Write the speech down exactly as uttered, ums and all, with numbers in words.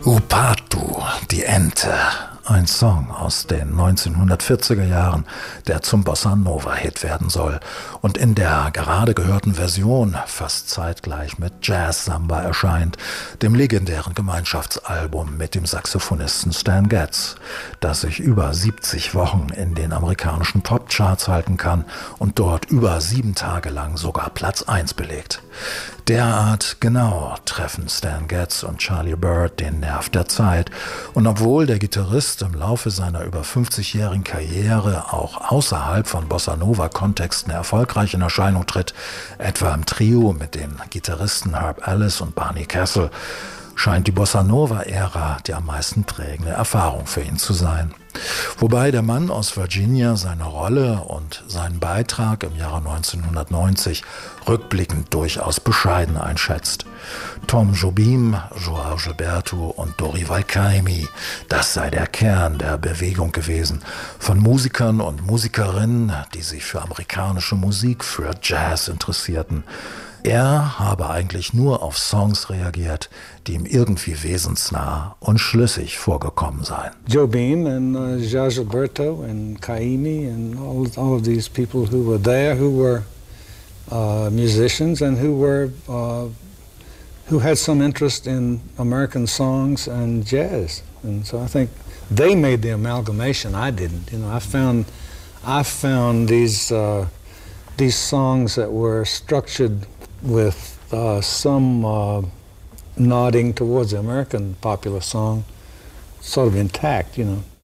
Upatu, die Ente, ein Song aus den neunzehnhundertvierziger Jahren, der zum Bossa-Nova-Hit werden soll und in der gerade gehörten Version fast zeitgleich mit Jazz-Samba erscheint, dem legendären Gemeinschaftsalbum mit dem Saxophonisten Stan Getz, das sich über siebzig Wochen in den amerikanischen Popcharts halten kann und dort über sieben Tage lang sogar Platz eins belegt. Derart genau treffen Stan Getz und Charlie Byrd den Nerv der Zeit. Und obwohl der Gitarrist im Laufe seiner über fünfzigjährigen Karriere auch außerhalb von Bossa-Nova-Kontexten erfolgreich in Erscheinung tritt, etwa im Trio mit den Gitarristen Herb Ellis und Barney Kessel, scheint die Bossa-Nova-Ära die am meisten prägende Erfahrung für ihn zu sein. Wobei der Mann aus Virginia seine Rolle und seinen Beitrag im Jahre neunzehnhundertneunzig rückblickend durchaus bescheiden einschätzt. Tom Jobim, Joao Gilberto und Dorival Caymmi, das sei der Kern der Bewegung gewesen, von Musikern und Musikerinnen, die sich für amerikanische Musik, für Jazz interessierten. Er habe eigentlich nur auf Songs reagiert, die ihm irgendwie wesensnah und schlüssig vorgekommen seien. Jobim and uh, Joao Gilberto and Caymmi and all, all of these people who were there, who were uh, musicians and who were uh, who had some interest in American songs and jazz, and so I think they made the amalgamation. I didn't. You know, I found I found these uh, these songs that were structured with uh, some uh, nodding towards the American popular song, sort of intact, you know.